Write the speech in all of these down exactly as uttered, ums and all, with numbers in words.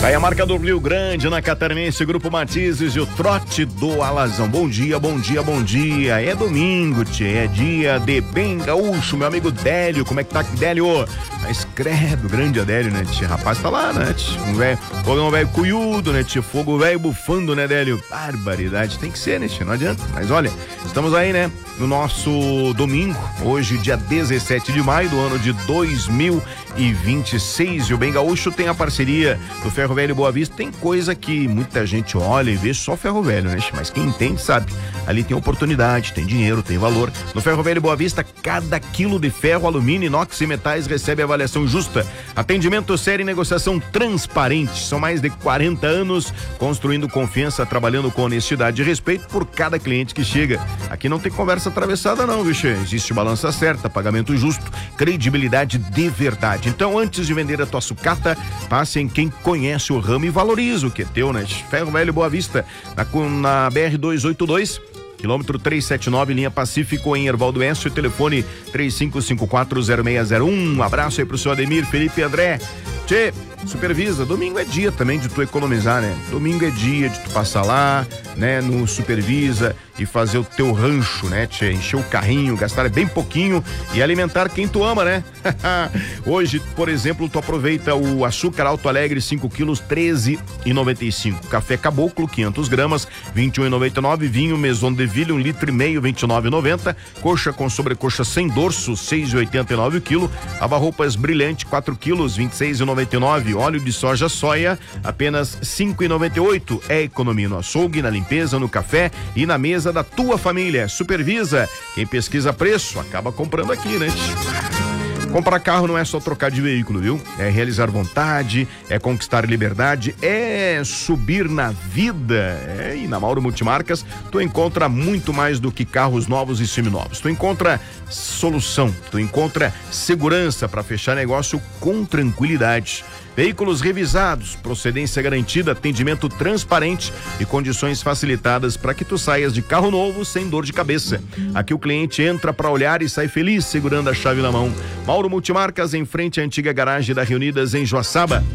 Aí a marca do Rio Grande, na Catarinense, Grupo Matizes e o Trote do Alazão. Bom dia, bom dia, bom dia. É domingo, tchê, é dia de bem gaúcho, meu amigo Délio. Como é que tá, Délio? Mas credo, grande Adélio, né, tchê? Rapaz tá lá, né, tchê? Um velho, fogão velho cuiudo, né, tchê? Fogo velho bufando, né, Délio? Barbaridade, tem que ser, né, tchê? Não adianta. Mas olha, estamos aí, né, no nosso domingo, hoje, dia dezessete de maio do ano de dois mil e vinte e seis. E o Bem Gaúcho tem a parceria do Ferro Velho Boa Vista. Tem coisa que muita gente olha e vê só Ferro Velho, né? Mas quem entende sabe. Ali tem oportunidade, tem dinheiro, tem valor. No Ferro Velho Boa Vista, cada quilo de ferro, alumínio, inox e metais recebe avaliação justa. Atendimento sério e negociação transparente. São mais de quarenta anos construindo confiança, trabalhando com honestidade e respeito por cada cliente que chega. Aqui não tem conversa atravessada não, viu, che? Existe balança certa, pagamento justo, credibilidade de verdade. Então, antes de vender a tua sucata, passe em quem conhece o ramo e valoriza o que é teu, né? Ferro Velho Boa Vista, na, na B R duzentos e oitenta e dois, quilômetro trezentos e setenta e nove, linha Pacífico, em Ervaldo Oeste, telefone três cinco cinco quatro zero seis zero um. Um abraço aí pro seu Ademir, Felipe e André. Tchê, Supervisa, domingo é dia também de tu economizar, né? Domingo é dia de tu passar lá, né, no Supervisa e fazer o teu rancho, né, tchê? Encher o carrinho, gastar bem pouquinho e alimentar quem tu ama, né? Hoje, por exemplo, tu aproveita o açúcar Alto Alegre cinco quilos, treze reais e noventa e cinco centavos. Café Caboclo, quinhentas gramas, vinte e um reais e noventa e nove centavos. Vinho Maison de Ville, um litro e meio, vinte e nove reais e noventa centavos. Coxa com sobrecoxa sem dorso, seis reais e oitenta e nove centavos o quilo. Lava-roupas Brilhante, quatro quilos, vinte e seis reais e noventa e nove centavos. Óleo de soja soia, apenas cinco reais e noventa e oito centavos. É economia no açougue, na limpeza, no café e na mesa da tua família. Supervisa, quem pesquisa preço acaba comprando aqui, né? Comprar carro não é só trocar de veículo, viu? É realizar vontade, é conquistar liberdade, é subir na vida. É, e na Mauro Multimarcas, tu encontra muito mais do que carros novos e seminovos. Tu encontra solução, tu encontra segurança para fechar negócio com tranquilidade. Veículos revisados, procedência garantida, atendimento transparente e condições facilitadas para que tu saias de carro novo sem dor de cabeça. Aqui o cliente entra para olhar e sai feliz segurando a chave na mão. Mauro Multimarcas, em frente à antiga garagem da Reunidas em Joaçaba.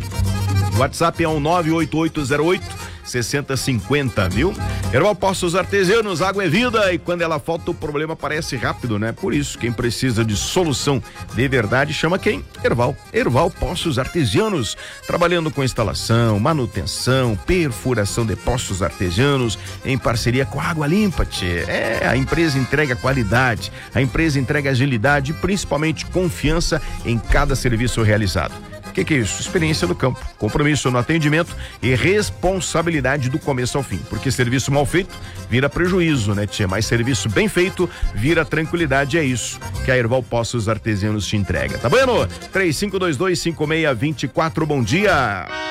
O WhatsApp é um nove oito oito zero oito sessenta cinquenta, viu? Erval Poços Artesianos, água é vida e quando ela falta o problema aparece rápido, né? Por isso, quem precisa de solução de verdade chama quem? Erval. Erval Poços Artesianos, trabalhando com instalação, manutenção, perfuração de poços artesianos em parceria com a Água Limpa, tchê. É, a empresa entrega qualidade, a empresa entrega agilidade e principalmente confiança em cada serviço realizado. O que, que é isso? Experiência no campo, compromisso no atendimento e responsabilidade do começo ao fim, porque serviço mal feito vira prejuízo, né, tchê? Mas serviço bem feito vira tranquilidade, é isso que a Erval Poços Artesianos te entrega, tá bueno? três cinco dois dois cinco seis dois quatro, bom dia!